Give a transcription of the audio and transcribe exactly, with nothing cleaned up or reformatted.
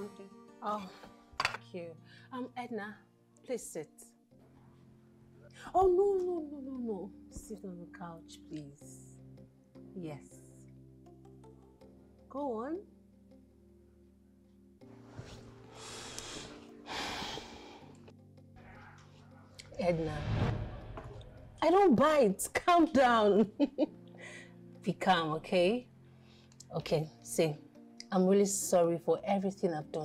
Okay. Oh, thank you. Um, Edna, please sit. Oh, no, no, no, no, no. Sit on the couch, please. Yes. Go on. Edna, I don't bite. Calm down. Be calm, okay? Okay, see, I'm really sorry for everything I've done